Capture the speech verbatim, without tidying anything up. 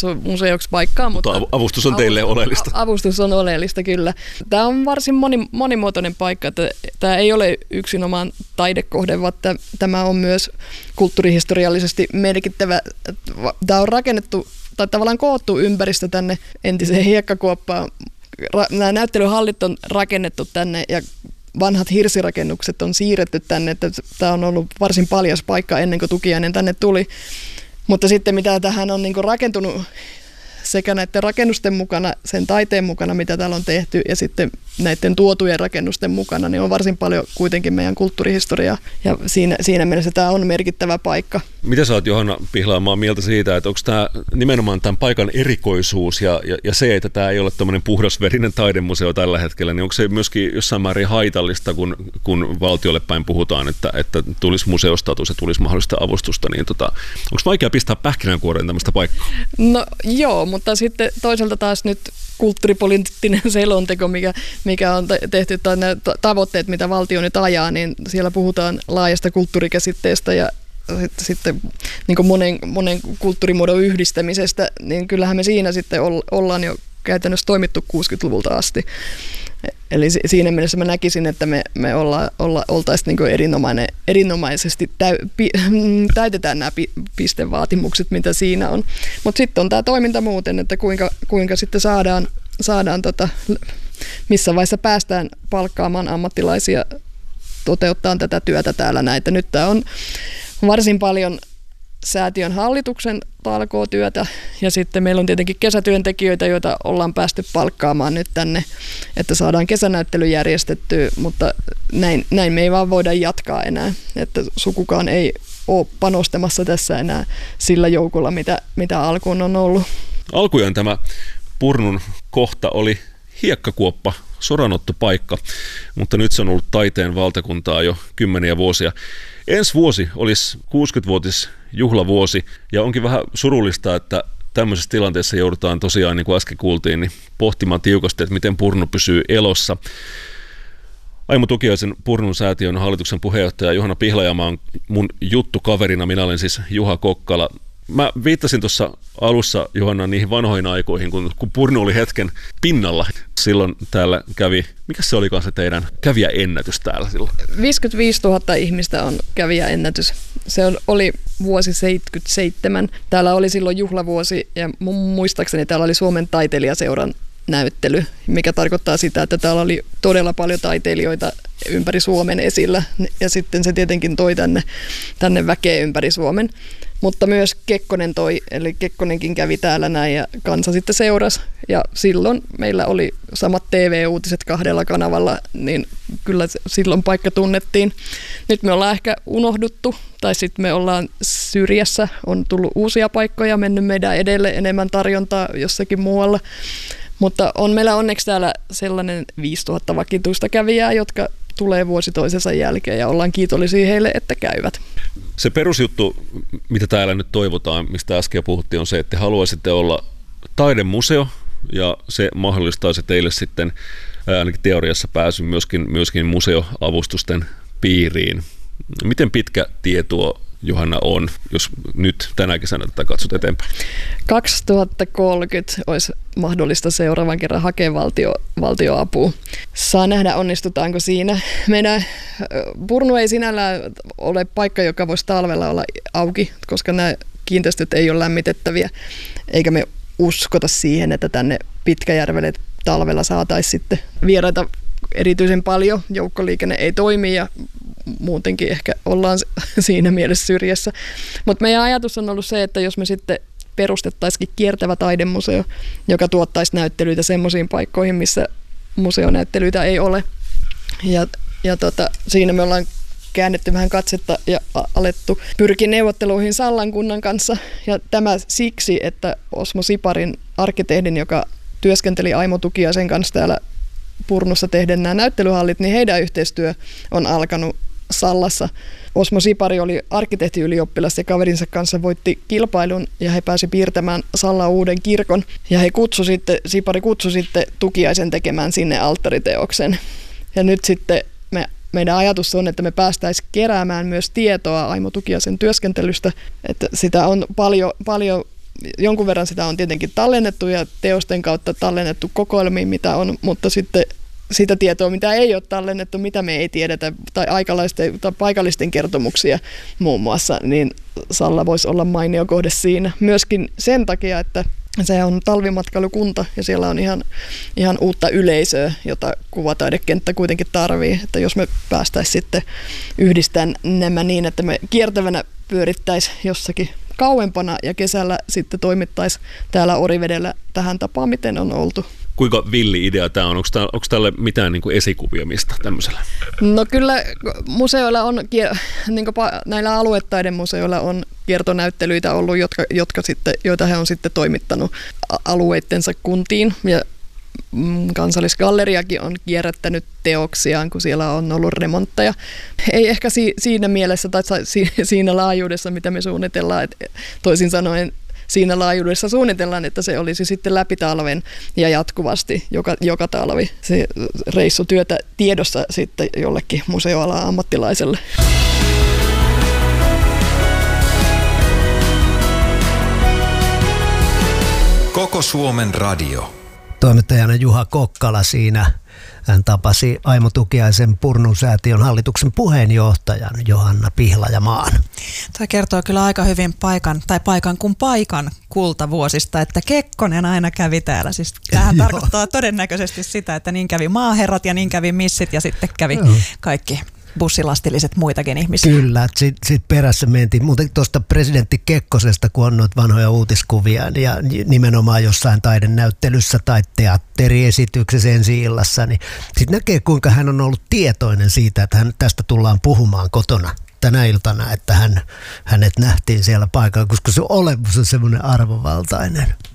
katso museoksi paikkaa. Mutta, mutta avustus on teille avustus, oleellista. Avustus on oleellista, kyllä. Tämä on varsin moni, monimuotoinen paikka. Että tämä ei ole yksinomaan taidekohde, vaan tämä on myös kulttuurihistoriallisesti merkittävä. Tämä on rakennettu tai tavallaan koottu ympäristö tänne entiseen hiekkakuoppaan. Nämä näyttelyhallit on rakennettu tänne ja vanhat hirsirakennukset on siirretty tänne, että tämä on ollut varsin paljas paikka ennen kuin Tukiainen tänne tuli. Mutta sitten mitä tähän on niin kuin rakentunut sekä näiden rakennusten mukana, sen taiteen mukana, mitä täällä on tehty, ja sitten näiden tuotujen rakennusten mukana, niin on varsin paljon kuitenkin meidän kulttuurihistoriaa, ja siinä, siinä mielessä tämä on merkittävä paikka. Mitä sä oot, Johanna Pihlaamaa, mieltä siitä, että onko tämä nimenomaan tämän paikan erikoisuus ja, ja, ja se, että tämä ei ole tämmöinen puhdasverinen taidemuseo tällä hetkellä, niin onko se myöskin jossain määrin haitallista, kun, kun valtiolle päin puhutaan, että, että tulisi museostatus ja tulisi mahdollista avustusta, niin tota, onko vaikea pistää pähkinänkuoreen tämmöistä paikkaa? No joo, mutta sitten toisaalta taas nyt kulttuuripoliittinen selonteko, mikä, mikä on tehty, tai ne tavoitteet, mitä valtio nyt ajaa, niin siellä puhutaan laajasta kulttuurikäsitteestä ja sitten niin kuin monen, monen kulttuurimuodon yhdistämisestä, niin kyllähän me siinä sitten ollaan jo käytännössä toimittu kuusikymmentäluvulta asti. Eli siinä mielessä mä näkisin, että me, me olla, olla, oltaisiin niin kuin erinomainen, erinomaisesti täy, pi, täytetään nämä pi, pistevaatimukset, mitä siinä on. Mutta sitten on tämä toiminta muuten, että kuinka, kuinka sitten saadaan, saadaan tota, missä vaiheessa päästään palkkaamaan ammattilaisia toteuttaa tätä työtä täällä näitä. Nyt tämä on varsin paljon säätiön hallituksen talkootyötä ja sitten meillä on tietenkin kesätyöntekijöitä, joita ollaan päästy palkkaamaan nyt tänne, että saadaan kesänäyttely järjestettyä, mutta näin, näin me ei vaan voida jatkaa enää, että sukukaan ei ole panostamassa tässä enää sillä joukolla, mitä, mitä alkuun on ollut. Alkujaan tämä Purnun kohta oli hiekkakuoppa, soranottopaikka, mutta nyt se on ollut taiteen valtakuntaa jo kymmeniä vuosia. Ensi vuosi olisi kuusikymmenvuotisjuhlavuosi ja onkin vähän surullista, että tämmöisessä tilanteessa joudutaan tosiaan, niin kuin äsken kuultiin, niin pohtimaan tiukasti, että miten Purnu pysyy elossa. Aimo Tukiaisen Purnun säätiön hallituksen puheenjohtaja Johanna Pihlaamaa on mun juttukaverina, minä olen siis Juha Kokkala. Mä viittasin tuossa alussa, Johanna, niihin vanhoihin aikoihin, kun, kun Purnu oli hetken pinnalla. Silloin täällä kävi, mikä se olikaan se teidän kävijäennätys täällä silloin? viisikymmentäviisituhatta ihmistä on kävijäennätys. Se on, oli vuosi seitsemänkymmentäseitsemän. Täällä oli silloin juhlavuosi ja mun muistaakseni täällä oli Suomen taiteilijaseuran näyttely, mikä tarkoittaa sitä, että täällä oli todella paljon taiteilijoita ympäri Suomen esillä ja sitten se tietenkin toi tänne, tänne väkeä ympäri Suomen. Mutta myös Kekkonen toi, eli Kekkonenkin kävi täällä näin ja kansa sitten seurasi. Ja silloin meillä oli samat T V-uutiset kahdella kanavalla, niin kyllä silloin paikka tunnettiin. Nyt me ollaan ehkä unohduttu, tai sitten me ollaan syrjässä, on tullut uusia paikkoja, mennyt meidän edelle enemmän tarjontaa jossakin muualla. Mutta on meillä onneksi täällä sellainen viisituhatta vakituista kävijää, jotka tulee vuosi toisensa jälkeen ja ollaan kiitollisia heille, että käyvät. Se perusjuttu, mitä täällä nyt toivotaan, mistä äsken puhuttiin, on se, että te haluaisitte olla taidemuseo ja se mahdollistaisi teille sitten ainakin teoriassa pääsyn myöskin, myöskin museoavustusten piiriin. Miten pitkä tie tuo, Johanna, on, jos nyt tänä kesänä tätä katsot eteenpäin? kaksituhattakolmekymmentä olisi mahdollista seuraavan kerran hakea valtio, valtioapua. Saa nähdä, onnistutaanko siinä. Meidän Purnu ei sinällään ole paikka, joka voisi talvella olla auki, koska nämä kiinteistöt ei ole lämmitettäviä, eikä me uskota siihen, että tänne Pitkäjärvelle talvella saataisiin sitten vieraita erityisen paljon. Joukkoliikenne ei toimi ja muutenkin ehkä ollaan siinä mielessä syrjässä. Mutta meidän ajatus on ollut se, että jos me sitten perustettaisiin kiertävä taidemuseo, joka tuottaisi näyttelyitä semmoisiin paikkoihin, missä museonäyttelyitä ei ole. Ja, ja tota, siinä me ollaan käännetty vähän katsetta ja alettu pyrkiä neuvotteluihin Sallan kunnan kanssa. Ja tämä siksi, että Osmo Siparin arkkitehdin, joka työskenteli Aimo Tukiaisen kanssa täällä Purnussa tehden nämä näyttelyhallit, niin heidän yhteistyö on alkanut Sallassa. Osmo Sipari oli arkkitehtiylioppilas ja kaverinsa kanssa voitti kilpailun ja he pääsi piirtämään Sallaan uuden kirkon. Ja he kutsu sitten, Sipari kutsui sitten Tukiaisen tekemään sinne alttariteoksen. Ja nyt sitten me, meidän ajatus on, että me päästäisiin keräämään myös tietoa Aimo Tukiaisen työskentelystä. Että sitä on paljon, paljon jonkun verran sitä on tietenkin tallennettu ja teosten kautta tallennettu kokoelmiin, mitä on, mutta sitten sitä tietoa, mitä ei ole tallennettu, mitä me ei tiedetä, tai aikalaisten tai paikallisten kertomuksia muun muassa, niin Salla voisi olla mainio kohde siinä. Myöskin sen takia, että se on talvimatkailukunta ja siellä on ihan, ihan uutta yleisöä, jota kuvataidekenttä kuitenkin tarvii. Että jos me päästäisiin sitten yhdistämään nämä niin, että me kiertävänä pyörittäisiin jossakin kauempana ja kesällä sitten toimittaisiin täällä Orivedellä tähän tapaan, miten on oltu. Kuinka villi idea tämä on? Onko, tämä, onko täällä mitään niin kuin esikuvia mistä tämmöisellä? No kyllä museoilla on, niin kuin näillä aluetaidemuseoilla on kiertonäyttelyitä ollut, jotka, jotka sitten, joita he on sitten toimittanut alueittensa kuntiin. Ja Kansallisgalleriakin on kierrättänyt teoksiaan, kun siellä on ollut remontteja. Ei ehkä si- siinä mielessä tai si- siinä laajuudessa, mitä me suunnitellaan, että toisin sanoen siinä laajuudessa suunnitellaan, että se olisi sitten läpi talven ja jatkuvasti joka, joka talvi se reissutyötä tiedossa sitten jollekin museoalan ammattilaiselle. Koko Suomen radio. Toimittajana Juha Kokkala siinä. Hän tapasi Aimo Tukiaisen Purnun-säätiön hallituksen puheenjohtajan Johanna Pihlajamaan. Tämä kertoo kyllä aika hyvin paikan, tai paikan kuin paikan kultavuosista, että Kekkonen aina kävi täällä. Siis tämähän tarkoittaa todennäköisesti sitä, että niin kävi maaherrat ja niin kävi missit ja sitten kävi kaikki bussilastilliset muitakin ihmisiä. Kyllä, sitten sit perässä mentiin. Muuten tuosta presidentti Kekkosesta, kun on noita vanhoja uutiskuvia ja nimenomaan jossain taidenäyttelyssä tai teatteriesityksessä ensi-illassa, niin sitten näkee, kuinka hän on ollut tietoinen siitä, että hän, tästä tullaan puhumaan kotona tänä iltana, että hän, hänet nähtiin siellä paikalla, koska se olemus on semmoinen arvovaltainen.